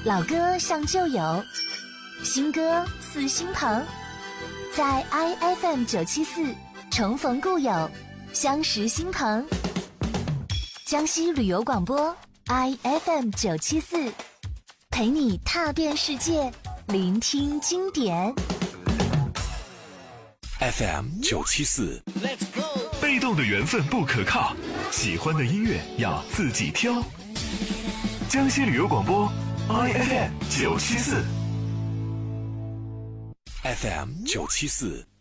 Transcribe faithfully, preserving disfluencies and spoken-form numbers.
老歌像旧友，新歌似新朋，在 I F M 九七四重逢故友，相识新朋。江西旅游广播 I F M 九七四，陪你踏遍世界，聆听经典。 F M 九七四， 被动的缘分不可靠，喜欢的音乐要自己挑。江西旅游广播 I F M 九七四 ，F M 九七四。